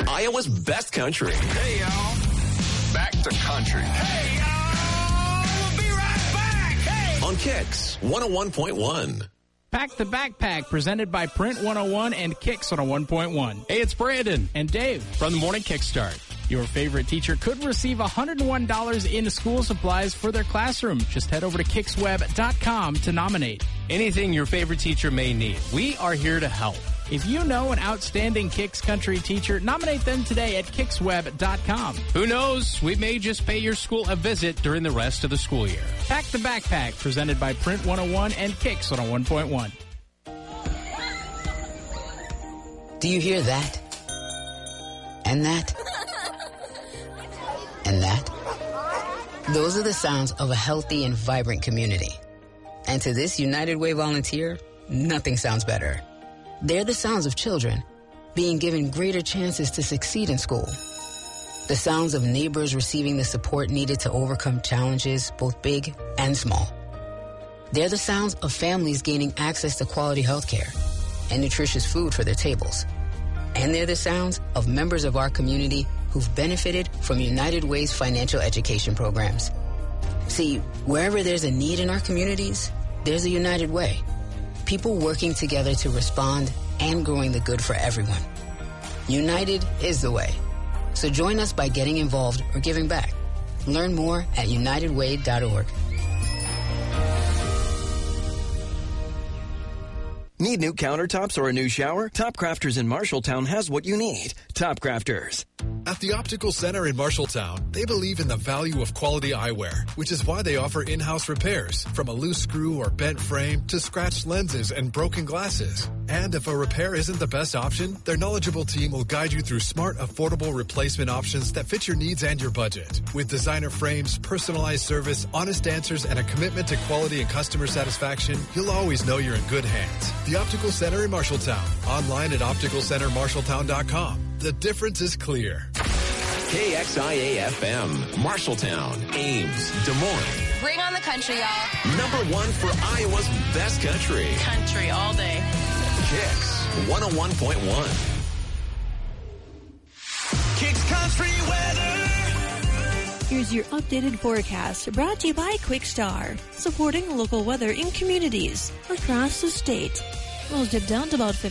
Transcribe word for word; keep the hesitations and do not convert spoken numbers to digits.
Iowa's best country. Hey, y'all. Back to country. Hey, y'all. We'll be right back. Hey. On Kicks one oh one point one. Pack the Backpack, presented by Print one oh one and Kicks one oh one point one. Hey, it's Brandon And Dave. from the Morning Kickstart. Your favorite teacher could receive one hundred one dollars in school supplies for their classroom. Just head over to kicks web dot com to nominate. Anything your favorite teacher may need, we are here to help. If you know an outstanding Kicks Country teacher, nominate them today at kicks web dot com. Who knows? We may just pay your school a visit during the rest of the school year. Pack the Backpack, presented by Print one oh one and Kicks one oh one point one. Do you hear that? And that? And that? Those are the sounds of a healthy and vibrant community. And to this United Way volunteer, nothing sounds better. They're the sounds of children being given greater chances to succeed in school. The sounds of neighbors receiving the support needed to overcome challenges, both big and small. They're the sounds of families gaining access to quality health care and nutritious food for their tables. And they're the sounds of members of our community who've benefited from United Way's financial education programs. See, wherever there's a need in our communities, there's a United Way. People working together to respond and growing the good for everyone. United is the way. So join us by getting involved or giving back. Learn more at united way dot org. Need new countertops or a new shower? Top Crafters in Marshalltown has what you need. Top Crafters. At the Optical Center in Marshalltown, they believe in the value of quality eyewear, which is why they offer in-house repairs, from a loose screw or bent frame to scratched lenses and broken glasses. And if a repair isn't the best option, their knowledgeable team will guide you through smart, affordable replacement options that fit your needs and your budget. With designer frames, personalized service, honest answers, and a commitment to quality and customer satisfaction, you'll always know you're in good hands. The Optical Center in Marshalltown. Online at optical center marshalltown dot com. The difference is clear. K X I A F M, Marshalltown, Ames, Des Moines. Bring on the country, y'all. Number one for Iowa's best country. Country all day. Kicks one oh one point one. Kicks Country weather. Here's your updated forecast, brought to you by Quickstar, supporting local weather in communities across the state. We'll dip down to about fifty.